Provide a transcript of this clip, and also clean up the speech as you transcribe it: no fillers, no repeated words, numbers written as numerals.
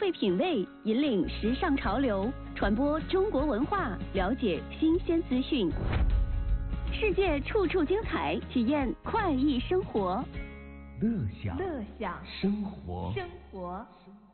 味品味，引领时尚潮流，传播中国文化，了解新鲜资讯。世界处处精彩，体验快意生活。 乐享生活。